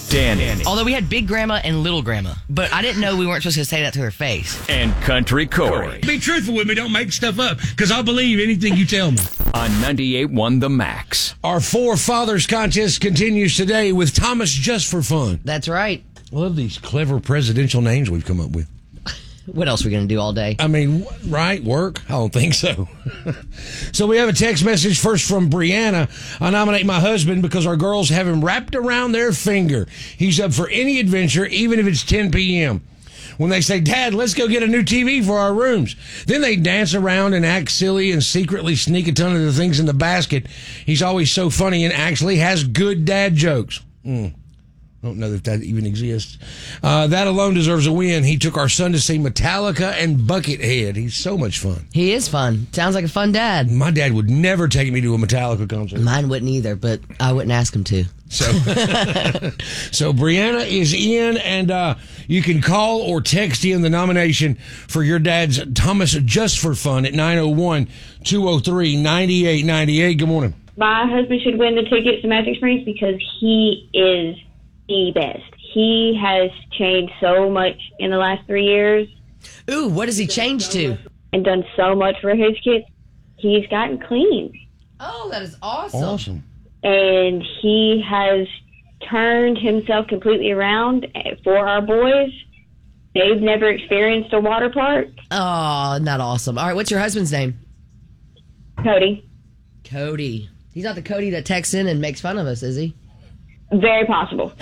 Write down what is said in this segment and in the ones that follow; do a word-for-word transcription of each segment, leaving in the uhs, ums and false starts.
Danny. Although we had Big Grandma and Little Grandma, but I didn't know we weren't supposed to say that to her face. And Country Corey. Be truthful with me. Don't make stuff up, because I'll believe anything you tell me. On ninety-eight point one The Max. Our Four Fathers contest continues today with Thomas Just for Fun. That's right. I love these clever presidential names we've come up with. What else are we going to do all day? I mean, right? Work? I don't think so. So we have a text message first from Brianna. I nominate my husband because our girls have him wrapped around their finger. He's up for any adventure, even if it's ten p.m. When they say, Dad, let's go get a new T V for our rooms. Then they dance around and act silly and secretly sneak a ton of the things in the basket. He's always so funny and actually has good dad jokes. Mm. I don't know if that even exists. Uh, that alone deserves a win. He took our son to see Metallica and Buckethead. He's so much fun. He is fun. Sounds like a fun dad. My dad would never take me to a Metallica concert. Mine wouldn't either, but I wouldn't ask him to. So, so Brianna is in, and uh, you can call or text in the nomination for your dad's Thomas Just for Fun at nine oh one, two oh three, nine eight nine eight. Good morning. My husband should win the tickets to Magic Springs because he is the best. He has changed so much in the last three years. Ooh, what has he changed to? And done so much for his kids. He's gotten clean. Oh, that is awesome. Awesome. And he has turned himself completely around for our boys. They've never experienced a water park. Oh, not awesome. All right, what's your husband's name? Cody. Cody. He's not the Cody that texts in and makes fun of us, is he? Very possible.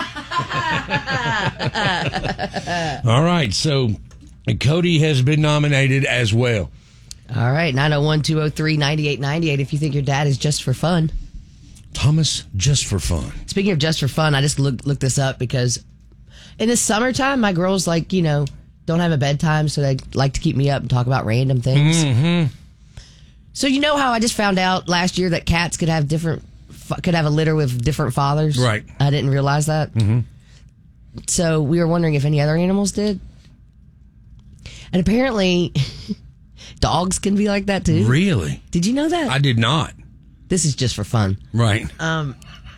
All right, so Cody has been nominated as well. All right, nine oh one, two oh three, nine eight nine eight if you think your dad is just for fun. Thomas Just for Fun. Speaking of just for fun, I just looked looked this up because in the summertime, my girls, like, you know, don't have a bedtime, so they like to keep me up and talk about random things. Mm-hmm. So you know how I just found out last year that cats could have different, could have a litter with different fathers? Right. I didn't realize that. Mm-hmm. So we were wondering if any other animals did. And apparently, dogs can be like that too. Really? Did you know that? I did not. This is just for fun. Right. Um.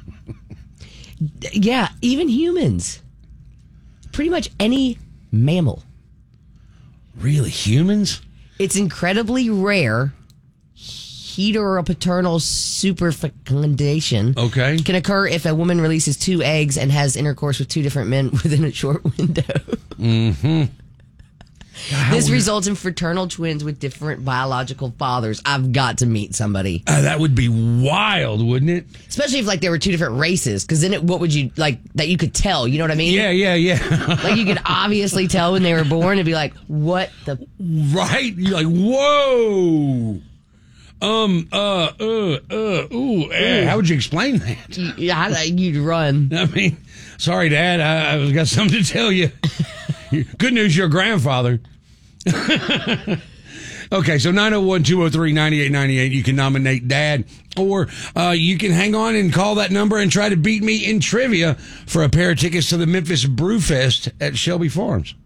Yeah, even humans. Pretty much any mammal. Really? Humans? It's incredibly rare. Heteropaternal superfecundation Okay. can occur if a woman releases two eggs and has intercourse with two different men within a short window. Mm-hmm. This results in fraternal twins with different biological fathers. I've got to meet somebody. Uh, that would be wild, wouldn't it? Especially if, like, there were two different races. Because then it, what would you, like, that you could tell, you know what I mean? Yeah, yeah, yeah. Like, you could obviously tell when they were born and be like, what the... Right? You're like, whoa. Um, uh, uh, uh, ooh, eh. How would you explain that? Yeah, you'd run. I mean, sorry, Dad, I, I've got something to tell you. Good news, your grandfather. Okay, so nine oh one, two oh three, nine eight nine eight. You can nominate Dad, or uh, you can hang on and call that number and try to beat me in trivia for a pair of tickets to the Memphis Brew Fest at Shelby Farms.